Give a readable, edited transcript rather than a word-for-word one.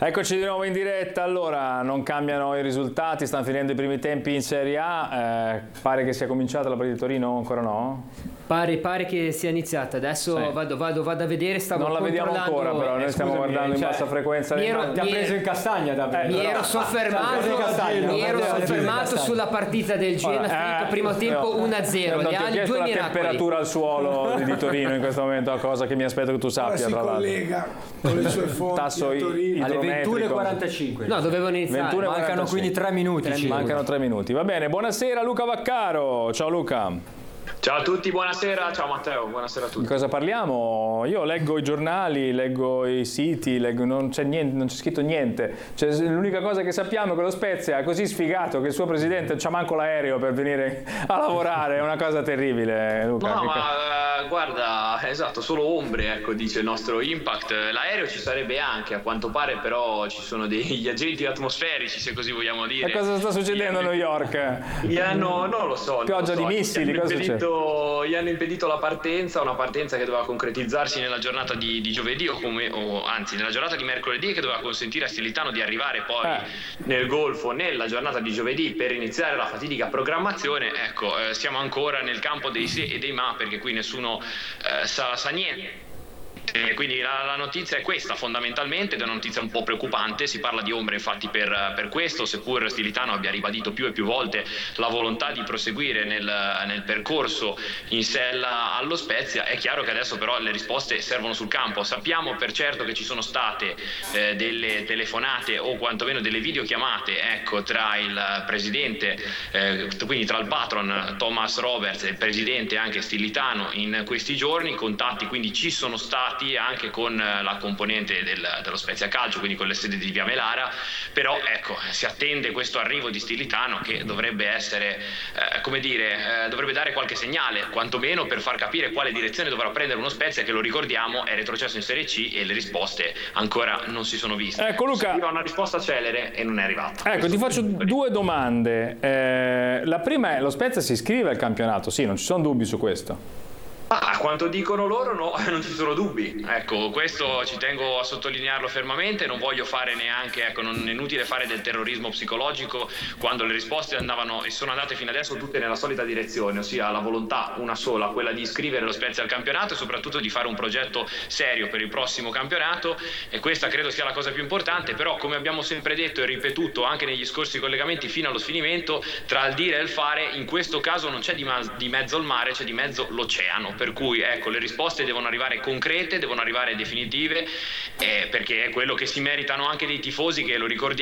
Eccoci di nuovo in diretta. Allora, non cambiano i risultati, stanno finendo i primi tempi in Serie A, pare che sia cominciata la partita di Torino, ancora no? Pare che sia iniziata, adesso sì. vado a vedere, stavo non la vediamo ancora però, noi stiamo guardando in bassa frequenza. Ti ha preso in castagna davvero. Mi ero soffermato sulla partita del Genoa, finito primo tempo 1-0. Non ti ho chiesto la temperatura al suolo di Torino in questo momento, una cosa che mi aspetto che tu sappia. Ora si collega con le sue fonti tasso a Torino. Alle 21:45. No, dovevano iniziare. Mancano quindi 3 minuti. Mancano 3 minuti. Va bene, buonasera Luca Vaccaro. Ciao Luca. Ciao a tutti, buonasera, ciao Matteo, buonasera a tutti. Di cosa parliamo? Io leggo i giornali, leggo i siti, non c'è niente, non c'è scritto niente. L'unica cosa che sappiamo è che lo Spezia è così sfigato che il suo presidente c'ha manco l'aereo per venire a lavorare, è una cosa terribile, Luca. No, ma guarda, esatto, solo ombre, ecco, dice il nostro Impact. L'aereo ci sarebbe anche, a quanto pare, però ci sono degli agenti atmosferici, se così vogliamo dire. E cosa sta succedendo a New York? Non lo so. Pioggia di missili, cosa succede? Gli hanno impedito la partenza, una partenza che doveva concretizzarsi nella giornata di giovedì anzi nella giornata di mercoledì, che doveva consentire a Stilitano di arrivare poi nel Golfo nella giornata di giovedì per iniziare la fatidica programmazione. Ecco, siamo ancora nel campo dei se e dei ma, perché qui nessuno sa niente. Quindi la notizia è questa fondamentalmente, ed è una notizia un po' preoccupante. Si parla di ombre infatti per questo, seppur Stilitano abbia ribadito più e più volte la volontà di proseguire nel percorso in sella allo Spezia. È chiaro che adesso però le risposte servono sul campo. Sappiamo per certo che ci sono state delle telefonate o quantomeno delle videochiamate, ecco, tra il presidente, quindi tra il patron Thomas Roberts e il presidente anche Stilitano in questi giorni. Contatti quindi ci sono stati anche con la componente dello Spezia Calcio, quindi con le sedi di Via Melara, però ecco, si attende questo arrivo di Stilitano che dovrebbe essere, dovrebbe dare qualche segnale, quantomeno per far capire quale direzione dovrà prendere uno Spezia che, lo ricordiamo, è retrocesso in Serie C e le risposte ancora non si sono viste. Ecco Luca, serviva una risposta celere e non è arrivata. Ecco, ti faccio due domande. La prima è: lo Spezia si iscrive al campionato? Sì, non ci sono dubbi su questo. A quanto dicono loro no, non ci sono dubbi. Ecco, questo ci tengo a sottolinearlo fermamente. Non voglio fare neanche, ecco, non è inutile fare del terrorismo psicologico quando le risposte andavano e sono andate fino adesso tutte nella solita direzione, ossia la volontà una sola, quella di iscrivere lo Spezia al campionato e soprattutto di fare un progetto serio per il prossimo campionato, e questa credo sia la cosa più importante. Però, come abbiamo sempre detto e ripetuto anche negli scorsi collegamenti fino allo sfinimento, tra il dire e il fare in questo caso non c'è di mezzo il mare, c'è di mezzo l'oceano. Per cui ecco, le risposte devono arrivare concrete, devono arrivare definitive, perché è quello che si meritano anche dei tifosi che, lo ricordiamo,